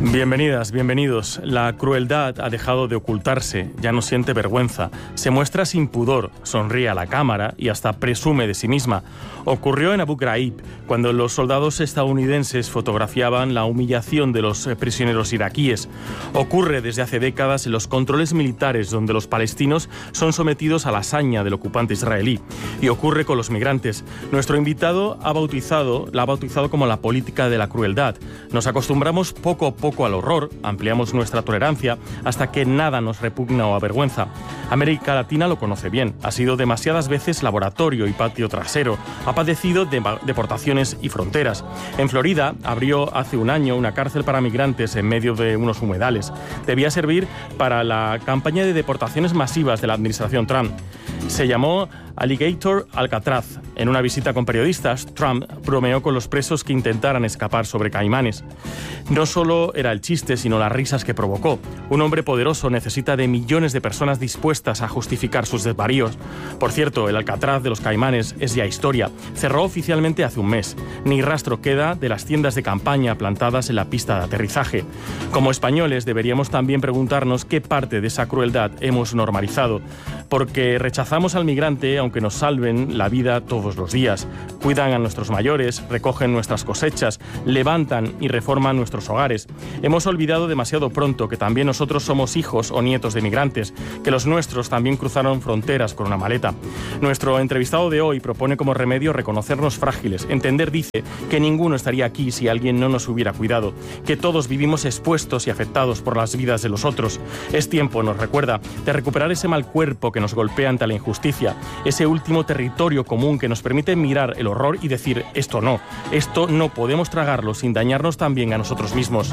Bienvenidas, bienvenidos. La crueldad ha dejado de ocultarse, ya no siente vergüenza, se muestra sin pudor, sonríe a la cámara y hasta presume de sí misma. Ocurrió en Abu Ghraib, cuando los soldados estadounidenses fotografiaban la humillación de los prisioneros iraquíes. Ocurre desde hace décadas en los controles militares donde los palestinos son sometidos a la hazaña del ocupante israelí. Y ocurre con los migrantes. Nuestro invitado la ha bautizado como la política de la crueldad. Nos acostumbramos poco a poco al horror, ampliamos nuestra tolerancia hasta que nada nos repugna o avergüenza. América Latina lo conoce bien, ha sido demasiadas veces laboratorio y patio trasero, ha padecido deportaciones y fronteras. En Florida abrió hace un año una cárcel para migrantes en medio de unos humedales. Debía servir para la campaña de deportaciones masivas de la administración Trump. Se llamó Alligator Alcatraz. En una visita con periodistas, Trump bromeó con los presos que intentaran escapar sobre caimanes. No solo era el chiste, sino las risas que provocó. Un hombre poderoso necesita de millones de personas dispuestas a justificar sus desvaríos. Por cierto, el Alcatraz de los Caimanes es ya historia. Cerró oficialmente hace un mes. Ni rastro queda de las tiendas de campaña plantadas en la pista de aterrizaje. Como españoles deberíamos también preguntarnos qué parte de esa crueldad hemos normalizado. Porque rechazamos al migrante aunque nos salven la vida todos los días. Cuidan a nuestros mayores, recogen nuestras cosechas, levantan y reforman nuestros hogares. Hemos olvidado demasiado pronto que también nosotros somos hijos o nietos de migrantes, que los nuestros también cruzaron fronteras con una maleta. Nuestro entrevistado de hoy propone como remedio reconocernos frágiles, entender, dice, que ninguno estaría aquí si alguien no nos hubiera cuidado, que todos vivimos expuestos y afectados por las vidas de los otros. Es tiempo, nos recuerda, de recuperar ese mal cuerpo que nos golpea ante la injusticia, ese último territorio común que nos permite mirar el horror y decir, esto no podemos tragarlo sin dañarnos también a nosotros mismos.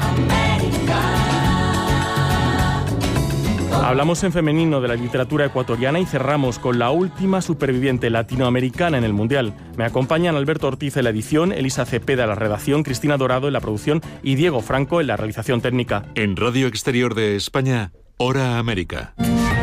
Hablamos en femenino de la literatura ecuatoriana y cerramos con la última superviviente latinoamericana en el Mundial. Me acompañan Alberto Ortiz en la edición, Elisa Cepeda en la redacción, Cristina Dorado en la producción y Diego Franco en la realización técnica. En Radio Exterior de España, Hora América.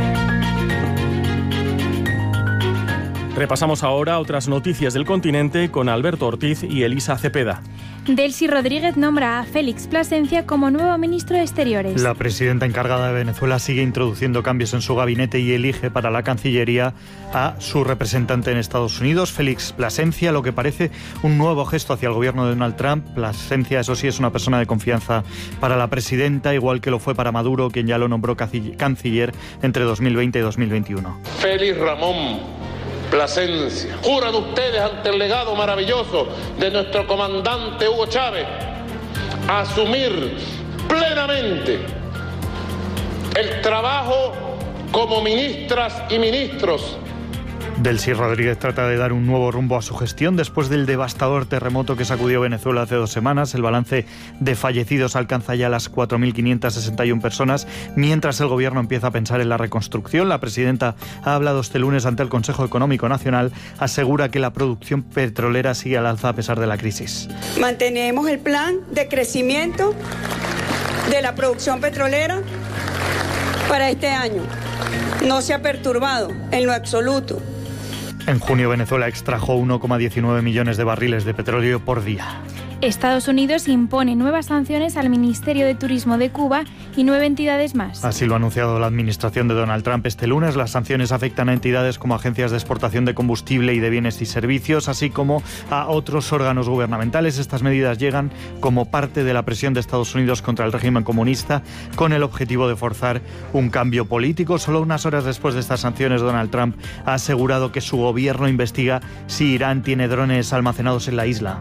Repasamos ahora otras noticias del continente con Alberto Ortiz y Elisa Cepeda. Delcy Rodríguez nombra a Félix Plasencia como nuevo ministro de Exteriores. La presidenta encargada de Venezuela sigue introduciendo cambios en su gabinete y elige para la Cancillería a su representante en Estados Unidos, Félix Plasencia, lo que parece un nuevo gesto hacia el gobierno de Donald Trump. Plasencia, eso sí, es una persona de confianza para la presidenta, igual que lo fue para Maduro, quien ya lo nombró canciller entre 2020 y 2021. Félix Ramón Plasencia. ¿Juran ustedes ante el legado maravilloso de nuestro comandante Hugo Chávez asumir plenamente el trabajo como ministras y ministros? Delcy Rodríguez trata de dar un nuevo rumbo a su gestión después del devastador terremoto que sacudió Venezuela hace 2 semanas. El balance de fallecidos alcanza ya las 4.561 personas, mientras el gobierno empieza a pensar en la reconstrucción. La presidenta ha hablado este lunes ante el Consejo Económico Nacional, asegura que la producción petrolera sigue al alza a pesar de la crisis. Mantenemos el plan de crecimiento de la producción petrolera para este año. No se ha perturbado en lo absoluto. En junio, Venezuela extrajo 1,19 millones de barriles de petróleo por día. Estados Unidos impone nuevas sanciones al Ministerio de Turismo de Cuba y 9 entidades más. Así lo ha anunciado la administración de Donald Trump este lunes. Las sanciones afectan a entidades como agencias de exportación de combustible y de bienes y servicios, así como a otros órganos gubernamentales. Estas medidas llegan como parte de la presión de Estados Unidos contra el régimen comunista, con el objetivo de forzar un cambio político. Solo unas horas después de estas sanciones, Donald Trump ha asegurado que su gobierno investiga si Irán tiene drones almacenados en la isla.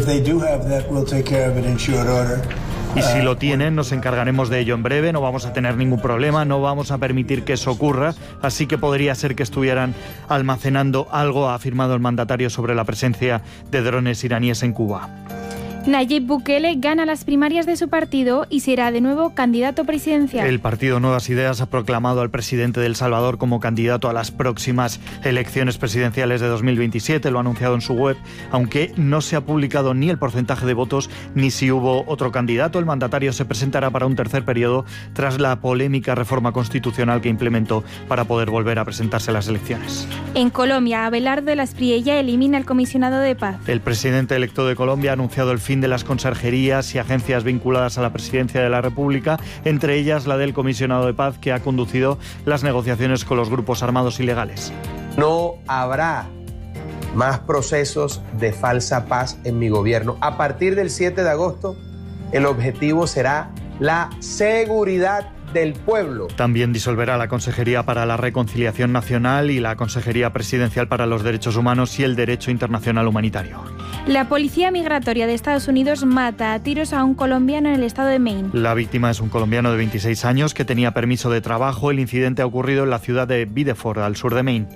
Y si lo tienen, nos encargaremos de ello en breve, no vamos a tener ningún problema, no vamos a permitir que eso ocurra, así que podría ser que estuvieran almacenando algo, ha afirmado el mandatario sobre la presencia de drones iraníes en Cuba. Nayib Bukele gana las primarias de su partido y será de nuevo candidato presidencial. El partido Nuevas Ideas ha proclamado al presidente de El Salvador como candidato a las próximas elecciones presidenciales de 2027. Lo ha anunciado en su web, aunque no se ha publicado ni el porcentaje de votos ni si hubo otro candidato. El mandatario se presentará para un tercer periodo tras la polémica reforma constitucional que implementó para poder volver a presentarse a las elecciones. En Colombia, Abelardo de la Espriella elimina al comisionado de paz. El presidente electo de Colombia ha anunciado el fin fin de las conserjerías y agencias vinculadas a la presidencia de la República, entre ellas la del comisionado de paz que ha conducido las negociaciones con los grupos armados ilegales. No habrá más procesos de falsa paz en mi gobierno. A partir del 7 de agosto, el objetivo será la seguridad del pueblo. También disolverá la Consejería para la Reconciliación Nacional y la Consejería Presidencial para los Derechos Humanos y el Derecho Internacional Humanitario. La Policía Migratoria de Estados Unidos mata a tiros a un colombiano en el estado de Maine. La víctima es un colombiano de 26 años que tenía permiso de trabajo. El incidente ha ocurrido en la ciudad de Biddeford, al sur de Maine.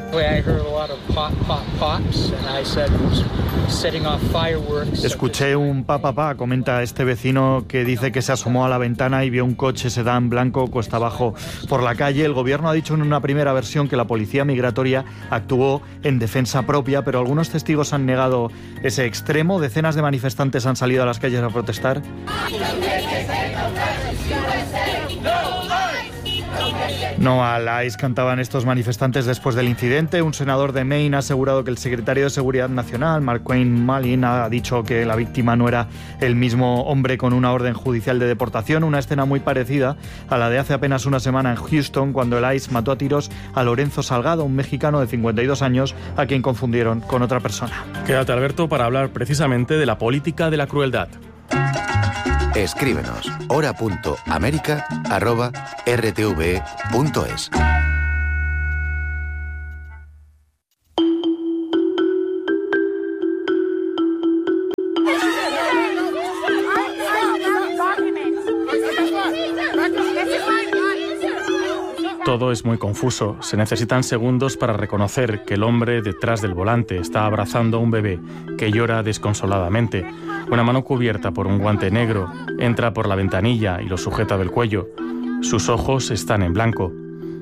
Escuché un pa, comenta este vecino que dice que se asomó a la ventana y vio un coche sedán blanco cuesta abajo por la calle. El gobierno ha dicho en una primera versión que la policía migratoria actuó en defensa propia, pero algunos testigos han negado ese extremo. Decenas de manifestantes han salido a las calles a protestar. No al ICE cantaban estos manifestantes después del incidente. Un senador de Maine ha asegurado que el secretario de Seguridad Nacional, Markwayne Mullin, ha dicho que la víctima no era el mismo hombre con una orden judicial de deportación. Una escena muy parecida a la de hace apenas una semana en Houston, cuando el ICE mató a tiros a Lorenzo Salgado, un mexicano de 52 años, a quien confundieron con otra persona. Quédate, Alberto, para hablar precisamente de la política de la crueldad. Escríbenos hora.america@rtve.es. Todo es muy confuso. Se necesitan segundos para reconocer que el hombre detrás del volante está abrazando a un bebé que llora desconsoladamente. Una mano cubierta por un guante negro entra por la ventanilla y lo sujeta del cuello. Sus ojos están en blanco.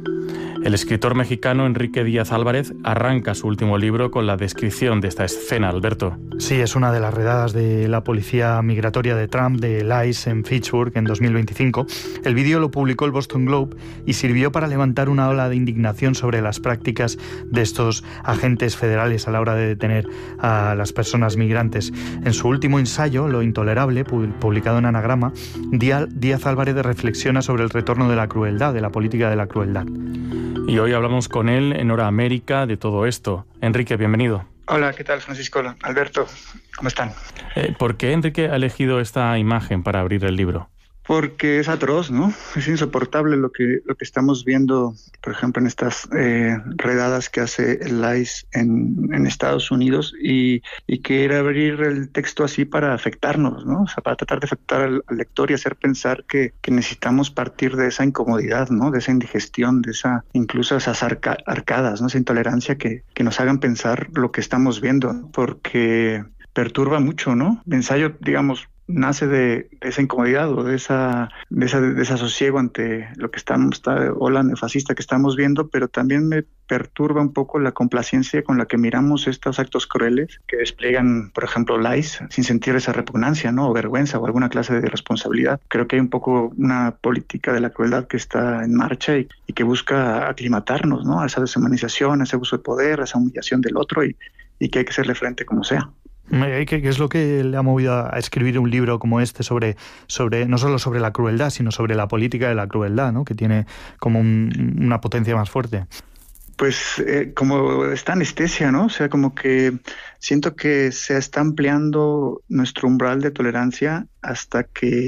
El escritor mexicano Enrique Díaz Álvarez arranca su último libro con la descripción de esta escena, Alberto. Sí, es una de las redadas de la policía migratoria de Trump, del ICE en Fitchburg en 2025. El vídeo lo publicó el Boston Globe y sirvió para levantar una ola de indignación sobre las prácticas de estos agentes federales a la hora de detener a las personas migrantes. En su último ensayo, Lo intolerable, publicado en Anagrama, Díaz Álvarez reflexiona sobre el retorno de la crueldad, de la política de la crueldad. Y hoy hablamos con él en Hora América de todo esto. Enrique, bienvenido. Hola, ¿qué tal, Francisco? Alberto, ¿cómo están? ¿Por qué Enrique ha elegido esta imagen para abrir el libro? Porque es atroz, ¿no? Es insoportable lo que estamos viendo, por ejemplo, en estas redadas que hace el ICE en Estados Unidos y quiere abrir el texto así para afectarnos, ¿no? O sea, para tratar de afectar al lector y hacer pensar que necesitamos partir de esa incomodidad, ¿no? De esa indigestión, de incluso esas arcadas, ¿no? Esa intolerancia que nos hagan pensar lo que estamos viendo, porque perturba mucho, ¿no? El ensayo, digamos, nace de esa incomodidad o de esa desasosiego ante lo que esta ola neofascista que estamos viendo, pero también me perturba un poco la complacencia con la que miramos estos actos crueles que despliegan, por ejemplo, el ICE, sin sentir esa repugnancia, ¿no? O vergüenza o alguna clase de responsabilidad. Creo que hay un poco una política de la crueldad que está en marcha y que busca aclimatarnos, ¿no? A esa deshumanización, a ese abuso de poder, a esa humillación del otro y que hay que hacerle frente como sea. ¿Qué es lo que le ha movido a escribir un libro como este sobre no solo sobre la crueldad, sino sobre la política de la crueldad, ¿no? Que tiene como una potencia más fuerte? Pues como esta anestesia, ¿no? O sea, como que siento que se está ampliando nuestro umbral de tolerancia hasta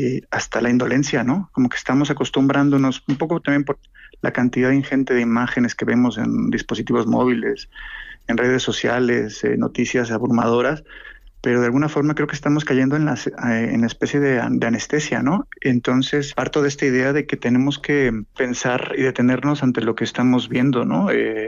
la indolencia, ¿no? Como que estamos acostumbrándonos un poco también por la cantidad ingente de imágenes que vemos en dispositivos móviles, en redes sociales, noticias abrumadoras, pero de alguna forma creo que estamos cayendo en la especie de anestesia, ¿no? Entonces parto de esta idea de que tenemos que pensar y detenernos ante lo que estamos viendo, ¿no?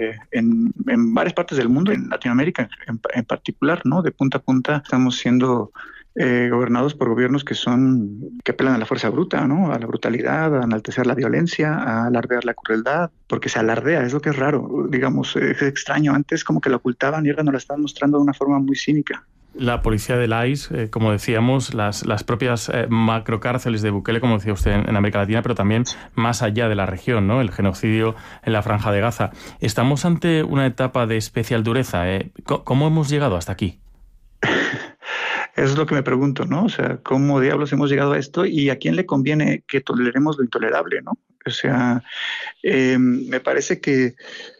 En varias partes del mundo, en Latinoamérica en particular, ¿no? De punta a punta estamos siendo gobernados por gobiernos que apelan a la fuerza bruta, ¿no? A la brutalidad, a enaltecer la violencia, a alardear la crueldad, porque se alardea, es lo que es raro, digamos, es extraño. Antes como que la ocultaban y ahora nos la están mostrando de una forma muy cínica. La policía del ICE, como decíamos, las propias macrocárceles de Bukele, como decía usted, en América Latina, pero también más allá de la región, ¿no? El genocidio en la Franja de Gaza. ¿Estamos ante una etapa de especial dureza? ¿Cómo hemos llegado hasta aquí? Eso es lo que me pregunto, ¿no? O sea, ¿cómo diablos hemos llegado a esto y a quién le conviene que toleremos lo intolerable, ¿no? O sea, me parece que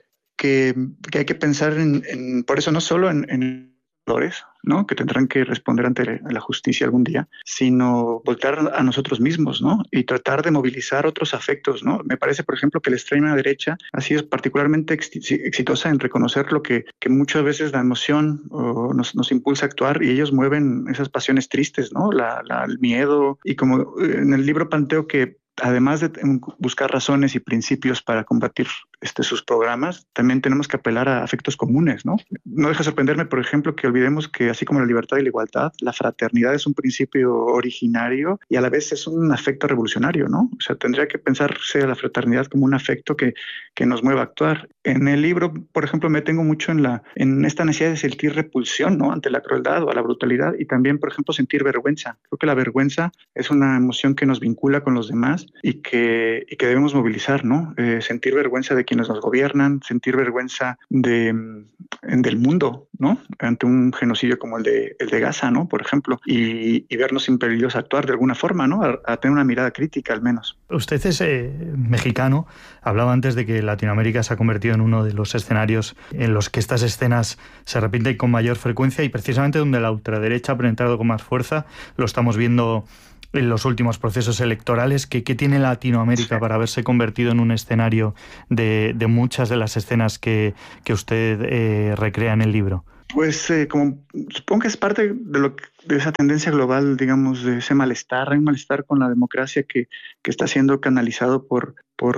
hay que pensar por eso no solo en valores, ¿no? Que tendrán que responder ante la justicia algún día, sino voltear a nosotros mismos, ¿no? Y tratar de movilizar otros afectos, ¿no? Me parece, por ejemplo, que la extrema derecha ha sido particularmente exitosa en reconocer lo que muchas veces la emoción nos impulsa a actuar y ellos mueven esas pasiones tristes, ¿no? El miedo, y como en el libro planteo que además de buscar razones y principios para combatir sus programas, también tenemos que apelar a afectos comunes, ¿no? No deja sorprenderme, por ejemplo, que olvidemos que así como la libertad y la igualdad, la fraternidad es un principio originario y a la vez es un afecto revolucionario, ¿no? O sea, tendría que pensarse a la fraternidad como un afecto que nos mueva a actuar. En el libro, por ejemplo, me detengo mucho en esta necesidad de sentir repulsión, ¿no? Ante la crueldad o a la brutalidad y también, por ejemplo, sentir vergüenza. Creo que la vergüenza es una emoción que nos vincula con los demás y que debemos movilizar, ¿no? Sentir vergüenza de quienes nos gobiernan, sentir vergüenza del mundo, ¿no? Ante un genocidio como el de Gaza, ¿no? Por ejemplo, y vernos impedidos a actuar de alguna forma, ¿no? A tener una mirada crítica al menos. Usted es mexicano, hablaba antes de que Latinoamérica se ha convertido en uno de los escenarios en los que estas escenas se repiten con mayor frecuencia y precisamente donde la ultraderecha ha penetrado con más fuerza. Lo estamos viendo en los últimos procesos electorales. ¿Qué tiene Latinoamérica para haberse convertido en un escenario de muchas de las escenas que usted recrea en el libro? Pues como supongo que es parte de esa tendencia global, digamos, de ese malestar. Hay un malestar con la democracia que está siendo canalizado por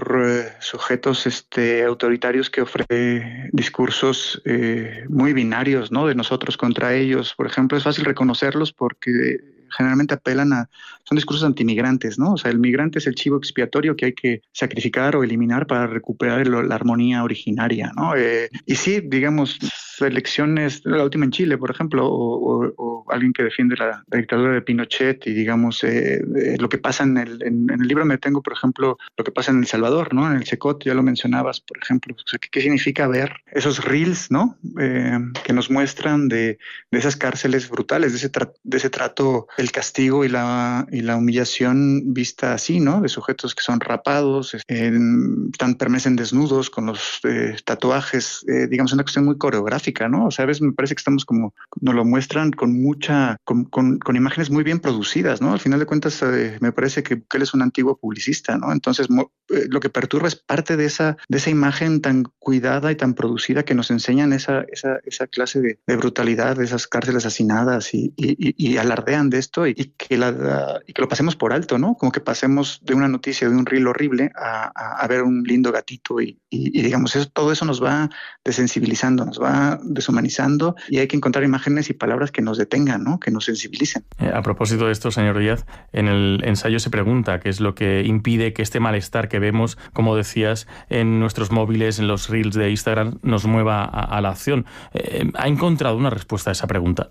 sujetos autoritarios que ofrecen discursos muy binarios, ¿no? De nosotros contra ellos. Por ejemplo, es fácil reconocerlos porque generalmente son discursos antimigrantes, ¿no? O sea, el migrante es el chivo expiatorio que hay que sacrificar o eliminar para recuperar la armonía originaria, ¿no? Y sí, digamos, elecciones, la última en Chile, por ejemplo, o alguien que defiende la dictadura de Pinochet y, digamos, lo que pasa en el libro me detengo, por ejemplo, lo que pasa en El Salvador, ¿no? En el Secot, ya lo mencionabas, por ejemplo. O sea, ¿qué significa ver esos reels, ¿no? Que nos muestran de esas cárceles brutales, de ese trato, el castigo y la humillación vista así, ¿no? De sujetos que son rapados, permanecen desnudos con los tatuajes, digamos, una cuestión muy coreográfica, ¿no? O sea, a veces me parece que estamos como, nos lo muestran con imágenes muy bien producidas, ¿no? Al final de cuentas, me parece que él es un antiguo publicista, ¿no? Entonces, lo que perturba es parte de esa imagen tan cuidada y tan producida que nos enseñan esa clase de brutalidad, de esas cárceles hacinadas y alardean de esto y que lo pasemos por alto, ¿no? Como que pasemos de una noticia de un reel horrible a ver un lindo gatito y digamos, todo eso nos va desensibilizando, nos va deshumanizando y hay que encontrar imágenes y palabras que nos detengan, ¿no? Que nos sensibilicen. A propósito de esto, señor Díaz, en el ensayo se pregunta qué es lo que impide que este malestar que vemos, como decías, en nuestros móviles, en los reels de Instagram, nos mueva a la acción. ¿Ha encontrado una respuesta a esa pregunta?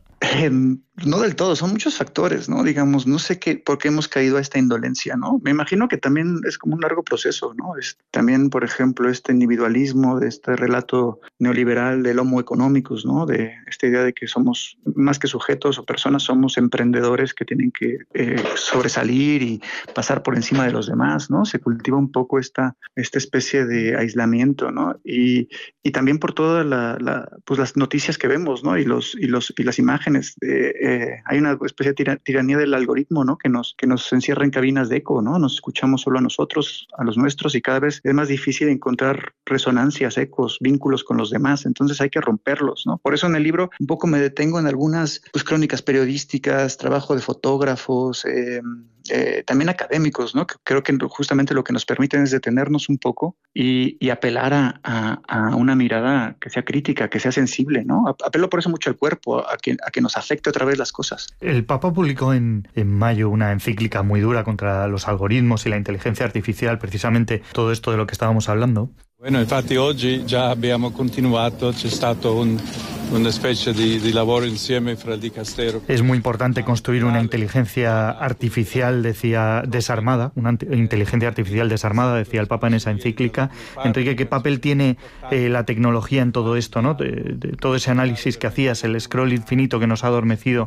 No del todo, son muchos factores, ¿no? Digamos, no sé por qué hemos caído a esta indolencia, ¿no? Me imagino que también es como un largo proceso, ¿no? También, por ejemplo, este individualismo, de este relato neoliberal del homo economicus, ¿no? De esta idea de que somos más que sujetos o personas, somos emprendedores que tienen que sobresalir y pasar por encima de los demás, ¿no? Se cultiva un poco esta especie de aislamiento, ¿no? Y también por todas pues las noticias que vemos, ¿no? Y las imágenes. Hay una especie de tiranía del algoritmo, ¿no? Que nos encierra en cabinas de eco, ¿no? Nos escuchamos solo a nosotros, a los nuestros, y cada vez es más difícil encontrar resonancias, ecos, vínculos con los demás. Entonces hay que romperlos, ¿no? Por eso en el libro un poco me detengo en algunas crónicas periodísticas, trabajo de fotógrafos, también académicos, ¿no? Que creo que justamente lo que nos permiten es detenernos un poco y apelar a una mirada que sea crítica, que sea sensible, ¿no? Apelo por eso mucho al cuerpo, a que nos afecte otra vez las cosas. El Papa publicó en mayo una encíclica muy dura contra los algoritmos y la inteligencia artificial, precisamente todo esto de lo que estábamos hablando. Bueno, infatti oggi già abbiamo continuato, c'è stato una especie de labor insieme fra il Dicastero. Es muy importante construir una inteligencia artificial, decía, desarmada, una inteligencia artificial desarmada, decía el Papa en esa encíclica. Enrique, ¿qué papel tiene la tecnología en todo esto, ¿no? De todo ese análisis que hacías, el scroll infinito que nos ha adormecido?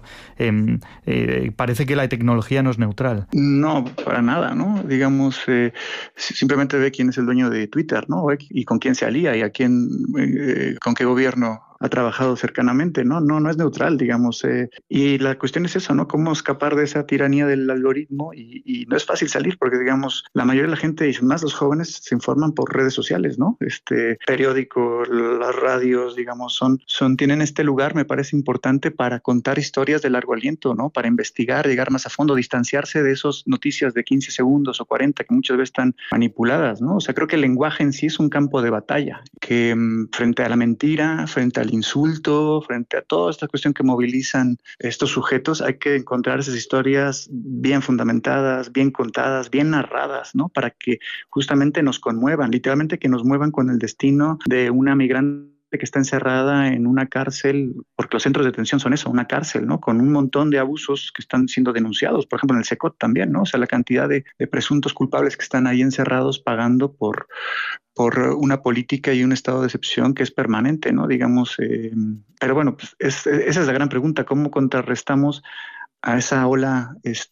Parece que la tecnología no es neutral. No, para nada, ¿no? Digamos, simplemente ve quién es el dueño de Twitter, ¿no? Y con quién se alía y a quién, con qué gobierno ha trabajado cercanamente, ¿no? No es neutral, digamos. Y la cuestión es eso, ¿no? Cómo escapar de esa tiranía del algoritmo y no es fácil salir porque, digamos, la mayoría de la gente, y más los jóvenes, se informan por redes sociales, ¿no? Periódicos, las radios, digamos, tienen este lugar, me parece importante, para contar historias de largo aliento, ¿no? Para investigar, llegar más a fondo, distanciarse de esas noticias de 15 segundos o 40 que muchas veces están manipuladas, ¿no? O sea, creo que el lenguaje en sí es un campo de batalla, que frente a la mentira, frente al insulto, frente a toda esta cuestión que movilizan estos sujetos, hay que encontrar esas historias bien fundamentadas, bien contadas, bien narradas, ¿no? Para que justamente nos conmuevan, literalmente que nos muevan con el destino de una migrante que está encerrada en una cárcel, porque los centros de detención son eso, una cárcel, ¿no? Con un montón de abusos que están siendo denunciados, por ejemplo en el Secot también, ¿no? O sea, la cantidad de presuntos culpables que están ahí encerrados pagando por una política y un estado de excepción que es permanente, ¿no? Digamos, pero bueno, pues esa es la gran pregunta, ¿cómo contrarrestamos a esa ola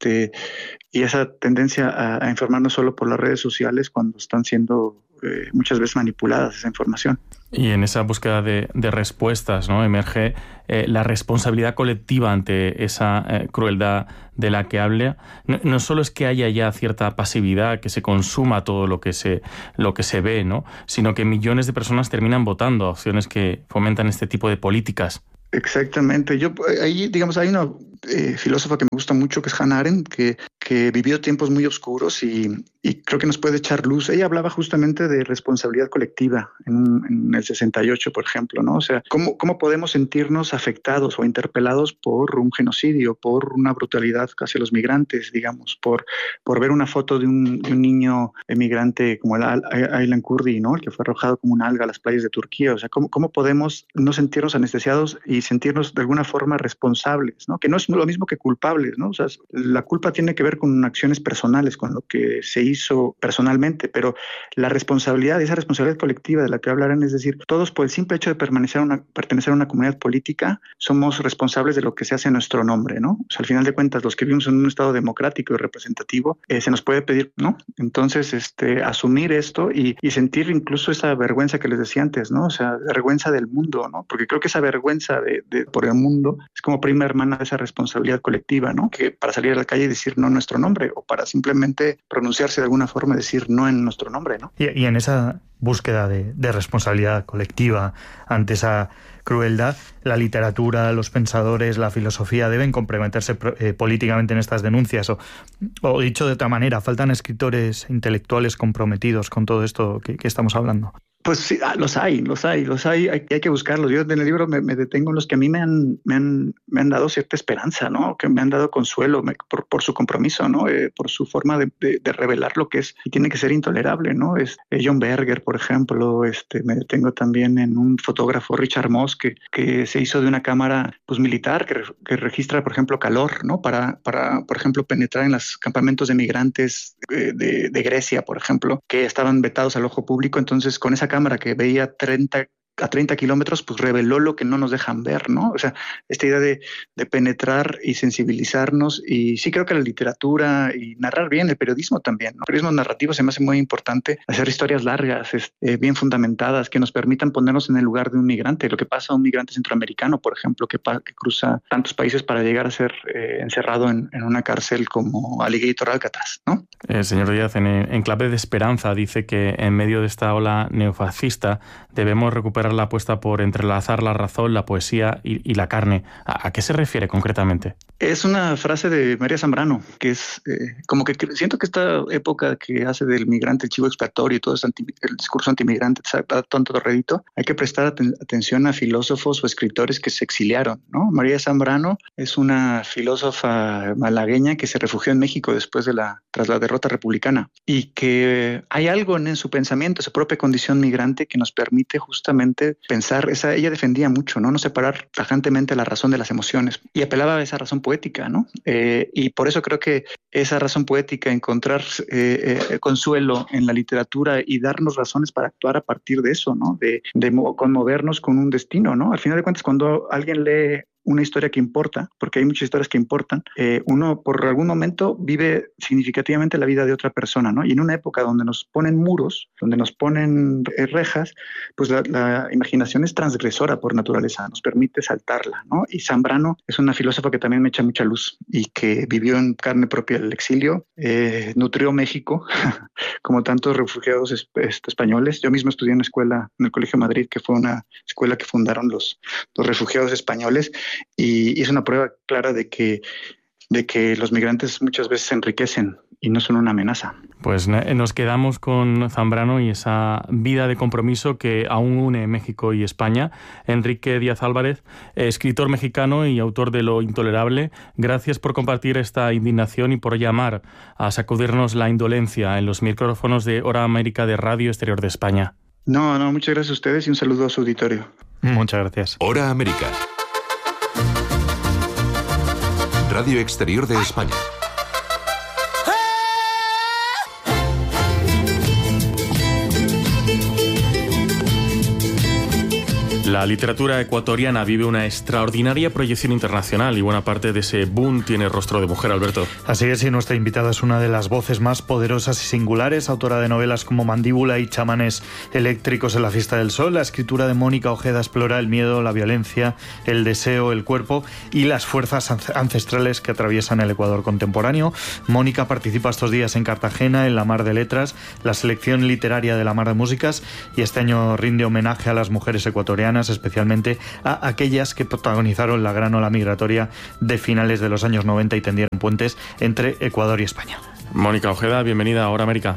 y esa tendencia a informarnos solo por las redes sociales cuando están siendo muchas veces manipuladas esa información? Y en esa búsqueda de respuestas, ¿no? Emerge la responsabilidad colectiva ante esa crueldad de la que habla. No solo es que haya ya cierta pasividad, que se consuma todo lo que se ve, ¿no? Sino que millones de personas terminan votando a opciones que fomentan este tipo de políticas. Exactamente. Ahí, digamos, hay una filósofa que me gusta mucho, que es Hannah Arendt, que vivió tiempos muy oscuros y creo que nos puede echar luz. Ella hablaba justamente de responsabilidad colectiva en el 68, por ejemplo, ¿no? O sea, ¿cómo podemos sentirnos afectados o interpelados por un genocidio, por una brutalidad hacia los migrantes, digamos, por ver una foto de un niño emigrante como el Aylan Kurdi, ¿no? El que fue arrojado como un alga a las playas de Turquía. O sea, ¿cómo podemos no sentirnos anestesiados y sentirnos de alguna forma responsables, ¿no? Que no es lo mismo que culpables, ¿no? O sea, la culpa tiene que ver con acciones personales, con lo que se hizo personalmente, pero la responsabilidad, esa responsabilidad colectiva de la que hablarán, es decir, todos por el simple hecho de pertenecer a una comunidad política, somos responsables de lo que se hace en nuestro nombre, ¿no? O sea, al final de cuentas, los que vivimos en un estado democrático y representativo, se nos puede pedir, ¿no? Entonces, asumir esto y sentir incluso esa vergüenza que les decía antes, ¿no? O sea, vergüenza del mundo, ¿no? Porque creo que esa vergüenza por el mundo es como prima hermana de esa responsabilidad colectiva, ¿no? Que para salir a la calle y decir no en nuestro nombre, o para simplemente pronunciarse de alguna forma y decir no en nuestro nombre, ¿no? Y en esa búsqueda de responsabilidad colectiva ante esa crueldad, la literatura, los pensadores, la filosofía deben comprometerse políticamente en estas denuncias, o dicho de otra manera, faltan escritores intelectuales comprometidos con todo esto que estamos hablando. Pues sí, los hay, hay que buscarlos. Yo en el libro me detengo en los que a mí me han dado cierta esperanza, ¿no? Que me han dado consuelo por su compromiso, ¿no? Por su forma de revelar lo que es y tiene que ser intolerable, ¿no? John Berger, por ejemplo, me detengo también en un fotógrafo, Richard Moss, que se hizo de una cámara pues militar que registra, por ejemplo, calor, ¿no? Para por ejemplo, penetrar en los campamentos de migrantes de Grecia, por ejemplo, que estaban vetados al ojo público. Entonces, con esa cámara que veía a 30 kilómetros, pues reveló lo que no nos dejan ver, ¿no? O sea, esta idea de penetrar y sensibilizarnos, y sí creo que la literatura y narrar bien, el periodismo también, ¿no? El periodismo narrativo se me hace muy importante, hacer historias largas, bien fundamentadas, que nos permitan ponernos en el lugar de un migrante, lo que pasa a un migrante centroamericano, por ejemplo, que cruza tantos países para llegar a ser encerrado en una cárcel como Alligator Alcatraz, ¿no? Señor Díaz, en clave de esperanza, dice que en medio de esta ola neofascista debemos recuperar la apuesta por entrelazar la razón, la poesía y la carne. ¿A qué se refiere concretamente? Es una frase de María Zambrano, que es como que siento que esta época que hace del migrante el chivo expiatorio y todo el discurso antimigrante da tanto rédito, hay que prestar atención a filósofos o escritores que se exiliaron, ¿no? María Zambrano es una filósofa malagueña que se refugió en México tras la derrota derrota republicana, y que hay algo en su pensamiento, su propia condición migrante, que nos permite justamente pensar, ella defendía mucho, ¿no? No separar tajantemente la razón de las emociones, y apelaba a esa razón poética, ¿no? Y por eso creo que esa razón poética, encontrar consuelo en la literatura y darnos razones para actuar a partir de eso, ¿no? De conmovernos con un destino, ¿no? Al final de cuentas, cuando alguien lee una historia que importa, porque hay muchas historias que importan, uno por algún momento vive significativamente la vida de otra persona, ¿no? Y en una época donde nos ponen muros, donde nos ponen rejas, pues la imaginación es transgresora por naturaleza, nos permite saltarla, ¿no? Y Zambrano es una filósofa que también me echa mucha luz y que vivió en carne propia el exilio, nutrió México, como tantos refugiados españoles. Yo mismo estudié en una escuela, en el Colegio Madrid, que fue una escuela que fundaron los refugiados españoles, y es una prueba clara de que los migrantes muchas veces se enriquecen y no son una amenaza. Pues nos quedamos con Zambrano y esa vida de compromiso que aún une México y España. Enrique Díaz Álvarez, escritor mexicano y autor de Lo intolerable, gracias por compartir esta indignación y por llamar a sacudirnos la indolencia en los micrófonos de Hora América de Radio Exterior de España. No, muchas gracias a ustedes y un saludo a su auditorio. Muchas gracias. Hora América. Radio Exterior de España. La literatura ecuatoriana vive una extraordinaria proyección internacional y buena parte de ese boom tiene rostro de mujer, Alberto. Así es, y nuestra invitada es una de las voces más poderosas y singulares, autora de novelas como Mandíbula y Chamanes eléctricos en la fiesta del sol. La escritura de Mónica Ojeda explora el miedo, la violencia, el deseo, el cuerpo y las fuerzas ancestrales que atraviesan el Ecuador contemporáneo. Mónica participa estos días en Cartagena, en la Mar de Letras, la selección literaria de la Mar de Músicas, y este año rinde homenaje a las mujeres ecuatorianas, especialmente a aquellas que protagonizaron la gran ola migratoria de finales de los años 90 y tendieron puentes entre Ecuador y España. Mónica Ojeda, bienvenida a Hora América.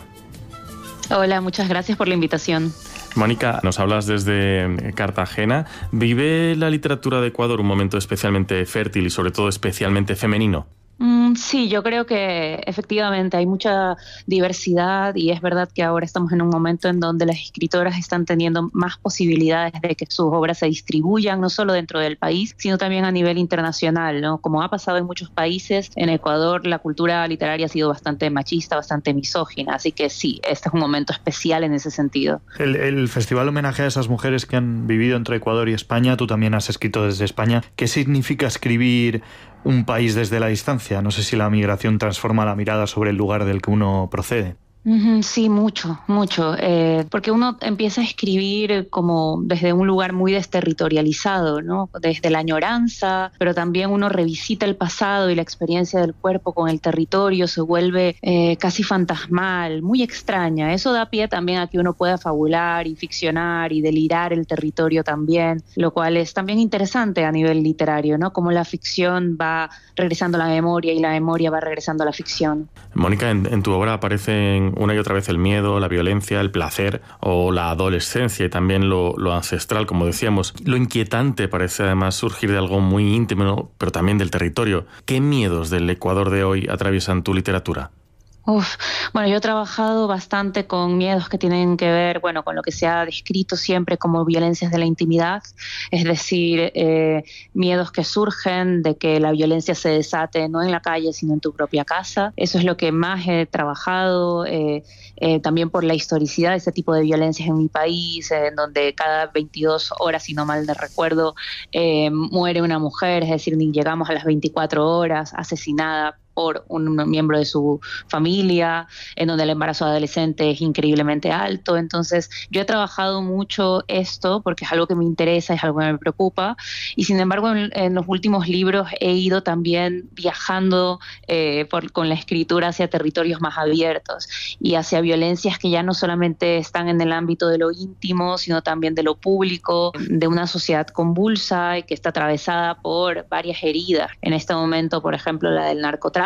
Hola, muchas gracias por la invitación. Mónica, nos hablas desde Cartagena. ¿Vive la literatura de Ecuador un momento especialmente fértil y sobre todo especialmente femenino? Sí, yo creo que efectivamente hay mucha diversidad y es verdad que ahora estamos en un momento en donde las escritoras están teniendo más posibilidades de que sus obras se distribuyan, no solo dentro del país, sino también a nivel internacional, ¿no? Como ha pasado en muchos países, en Ecuador la cultura literaria ha sido bastante machista, bastante misógina, así que sí, este es un momento especial en ese sentido. El festival homenajea a esas mujeres que han vivido entre Ecuador y España. Tú también has escrito desde España. ¿Qué significa escribir un país desde la distancia? No sé si la migración transforma la mirada sobre el lugar del que uno procede. Sí, mucho, porque uno empieza a escribir como desde un lugar muy desterritorializado, ¿no? Desde la añoranza, pero también uno revisita el pasado y la experiencia del cuerpo con el territorio se vuelve casi fantasmal, muy extraña. Eso da pie también a que uno pueda fabular y ficcionar y delirar el territorio también, lo cual es también interesante a nivel literario, ¿no? Cómo la ficción va regresando a la memoria y la memoria va regresando a la ficción. Mónica, en tu obra aparecen una y otra vez el miedo, la violencia, el placer o la adolescencia y también lo ancestral, como decíamos. Lo inquietante parece además surgir de algo muy íntimo, pero también del territorio. ¿Qué miedos del Ecuador de hoy atraviesan tu literatura? Bueno, yo he trabajado bastante con miedos que tienen que ver, bueno, con lo que se ha descrito siempre como violencias de la intimidad, es decir, miedos que surgen de que la violencia se desate no en la calle, sino en tu propia casa. Eso es lo que más he trabajado, también por la historicidad de ese tipo de violencias en mi país, en donde cada 22 horas, si no mal no recuerdo, muere una mujer, es decir, ni llegamos a las 24 horas asesinada por un miembro de su familia, en donde el embarazo adolescente es increíblemente alto. Entonces, yo he trabajado mucho esto porque es algo que me interesa, es algo que me preocupa, y sin embargo, en los últimos libros he ido también viajando con la escritura hacia territorios más abiertos y hacia violencias que ya no solamente están en el ámbito de lo íntimo, sino también de lo público, de una sociedad convulsa y que está atravesada por varias heridas. En este momento, por ejemplo, la del narcotráfico,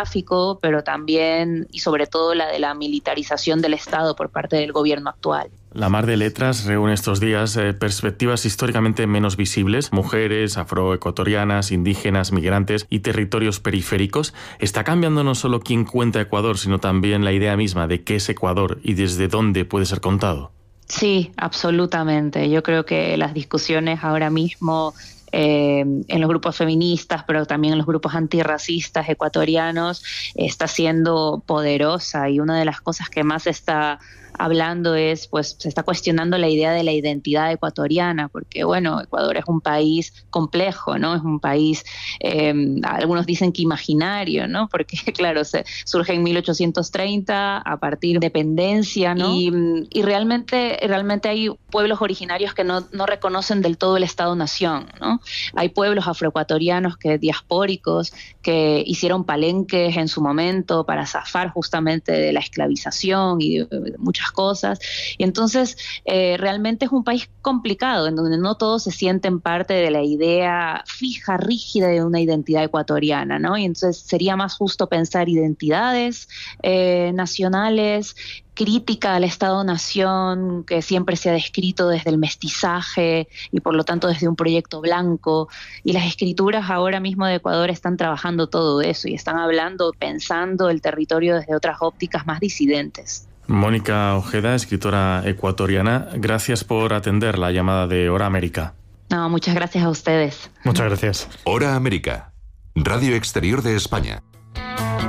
narcotráfico, pero también y sobre todo la de la militarización del Estado por parte del gobierno actual. La Mar de Letras reúne estos días perspectivas históricamente menos visibles, mujeres, afroecuatorianas, indígenas, migrantes y territorios periféricos. Está cambiando no solo quién cuenta Ecuador, sino también la idea misma de qué es Ecuador y desde dónde puede ser contado. Sí, absolutamente. Yo creo que las discusiones ahora mismo en los grupos feministas, pero también en los grupos antirracistas ecuatorianos, está siendo poderosa, y una de las cosas que más está hablando es, pues, se está cuestionando la idea de la identidad ecuatoriana, porque, bueno, Ecuador es un país complejo, ¿no? Es un país, algunos dicen que imaginario, ¿no? Porque, claro, surge en 1830 a partir de independencia, ¿no? Y realmente hay pueblos originarios que no reconocen del todo el Estado-nación, ¿no? Hay pueblos afroecuatorianos diaspóricos que hicieron palenques en su momento para zafar justamente de la esclavización y de muchas cosas, y entonces realmente es un país complicado en donde no todos se sienten parte de la idea fija, rígida de una identidad ecuatoriana, ¿no? Y entonces sería más justo pensar identidades nacionales, crítica al Estado-nación que siempre se ha descrito desde el mestizaje y por lo tanto desde un proyecto blanco, y las escrituras ahora mismo de Ecuador están trabajando todo eso y están pensando el territorio desde otras ópticas más disidentes. Mónica Ojeda, escritora ecuatoriana, gracias por atender la llamada de Hora América. No, muchas gracias a ustedes. Muchas gracias. Hora América, Radio Exterior de España.